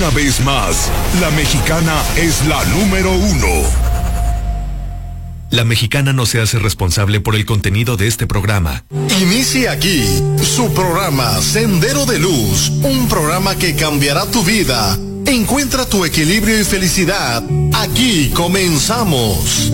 Una vez más, la Mexicana es la número 1. La Mexicana no se hace responsable por el contenido de este programa. Inicia aquí su programa Sendero de Luz, un programa que cambiará tu vida. Encuentra tu equilibrio y felicidad. Aquí comenzamos.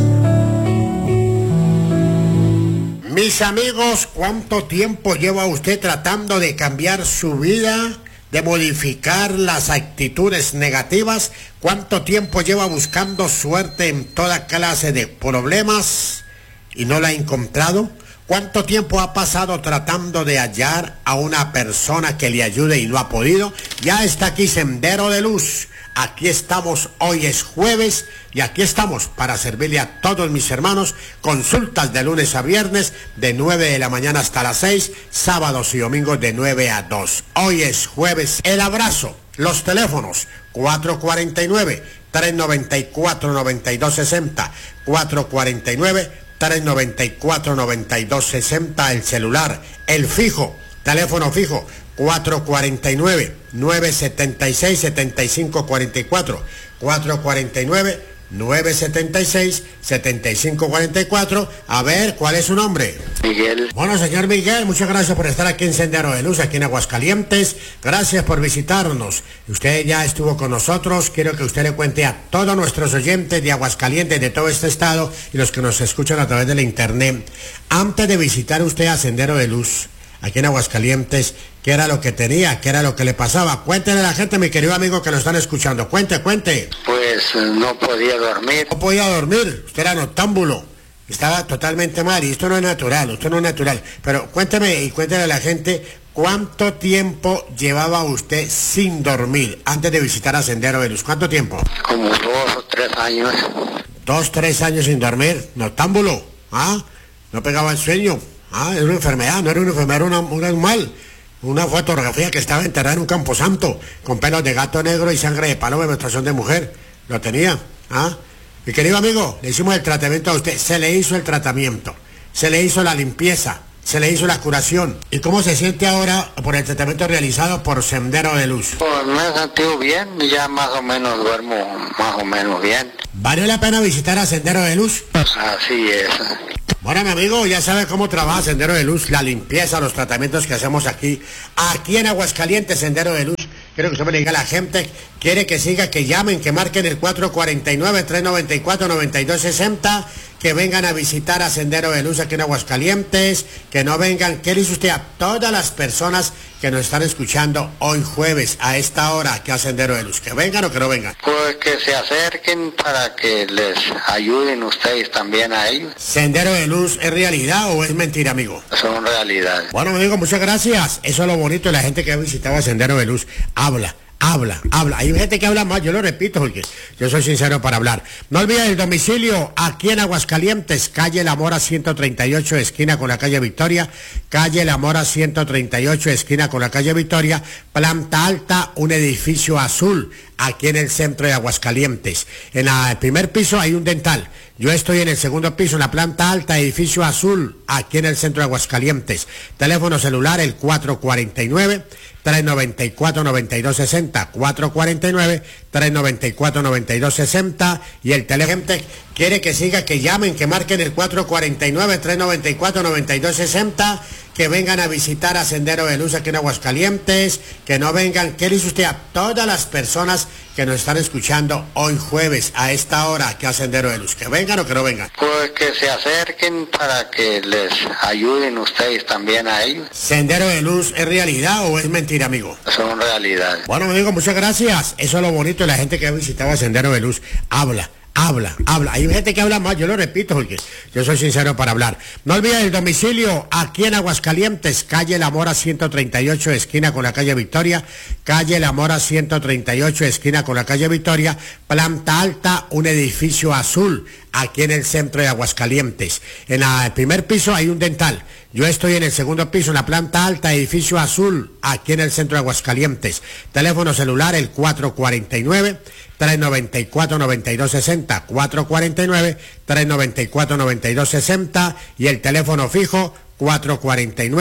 Mis amigos, ¿cuánto tiempo lleva usted tratando de cambiar su vida, de modificar las actitudes negativas? ¿Cuánto tiempo lleva buscando suerte en toda clase de problemas y no la ha encontrado? ¿Cuánto tiempo ha pasado tratando de hallar a una persona que le ayude y no ha podido? Ya está aquí Sendero de Luz. Aquí estamos, hoy es jueves y aquí estamos para servirle a todos mis hermanos. Consultas de lunes a viernes de 9 de la mañana hasta las 6, sábados y domingos de 9 a 2. Hoy es jueves. El abrazo, los teléfonos 449-394-9260, 449-394-9260, el celular, el fijo, teléfono fijo 449-976-7544, 449-976-7544. A ver, ¿cuál es su nombre? Miguel. Bueno, señor Miguel, muchas gracias por estar aquí en Sendero de Luz, aquí en Aguascalientes. Gracias por visitarnos. Usted ya estuvo con nosotros. Quiero que usted le cuente a todos nuestros oyentes de Aguascalientes, de todo este estado, y los que nos escuchan a través de la internet, antes de visitar usted a Sendero de Luz, aquí en Aguascalientes, ¿qué era lo que tenía? ¿Qué era lo que le pasaba? Cuéntele a la gente, mi querido amigo, que lo están escuchando. Cuente. Pues no podía dormir. No podía dormir, usted era noctámbulo. Estaba totalmente mal, y esto no es natural, Pero cuénteme y cuéntele a la gente, ¿cuánto tiempo llevaba usted sin dormir antes de visitar a Sendero de Luz? ¿Cuánto tiempo? Como 2 o 3 años. 2, 3 años sin dormir, noctámbulo, ¿ah? No pegaba el sueño. Era una enfermedad, no era una enfermedad, era un mal. Una fotografía que estaba enterrada en un camposanto, con pelos de gato negro y sangre de paloma, menstruación de mujer. Lo tenía, Mi querido amigo, le hicimos el tratamiento a usted, se le hizo el tratamiento, se le hizo la limpieza, se le hizo la curación. ¿Y cómo se siente ahora por el tratamiento realizado por Sendero de Luz? Pues me he sentido bien, ya más o menos duermo más o menos bien. ¿Valió la pena visitar a Sendero de Luz? Así es. Bueno, mi amigo, ya sabe cómo trabaja Sendero de Luz, la limpieza, los tratamientos que hacemos aquí en Aguascalientes, Sendero de Luz. Quiero que usted me diga a la gente, quiere que siga, que llamen, que marquen el 449-394-9260, que vengan a visitar a Sendero de Luz aquí en Aguascalientes, que no vengan, ¿qué le dice usted a todas las personas que nos están escuchando hoy jueves a esta hora aquí a Sendero de Luz? ¿Que vengan o que no vengan? Pues que se acerquen para que les ayuden ustedes también a ellos. ¿Sendero de Luz es realidad o es mentira, amigo? Son realidad. Bueno, amigo, muchas gracias. Eso es lo bonito de la gente que ha visitado a Sendero de Luz. Habla. Hay gente que habla más, yo lo repito porque yo soy sincero para hablar. No olviden el domicilio aquí en Aguascalientes, calle La Mora 138, esquina con la calle Victoria, calle La Mora 138, esquina con la calle Victoria, planta alta, un edificio azul, aquí en el centro de Aguascalientes. En el primer piso hay un dental. Yo estoy en el segundo piso, en la planta alta, edificio azul, aquí en el centro de Aguascalientes. Teléfono celular, el 449-394-9260, 449-394-9260, y el teléfono, quiere que siga, que llamen, que marquen el 449-394-9260, que vengan a visitar a Sendero de Luz aquí en Aguascalientes, que no vengan, ¿qué dice usted a todas las personas que nos están escuchando hoy jueves a esta hora aquí a Sendero de Luz? ¿Que vengan o que no vengan? Pues que se acerquen para que les ayuden ustedes también a ellos. ¿Sendero de Luz es realidad o es mentira, amigo? Son realidad. Bueno, amigo, muchas gracias. Eso es lo bonito de la gente que ha visitado a Sendero de Luz. Habla. Hay gente que habla más, yo lo repito porque yo soy sincero para hablar. No olviden el domicilio aquí en Aguascalientes, calle La Mora 138, esquina con la calle Victoria, calle La Mora 138, esquina con la calle Victoria, planta alta, un edificio azul, aquí en el centro de Aguascalientes. En el primer piso hay un dental. Yo estoy en el segundo piso, en la planta alta, edificio azul, aquí en el centro de Aguascalientes. Teléfono celular, el 449-394-9260, 449-394-9260, y el teléfono fijo, 449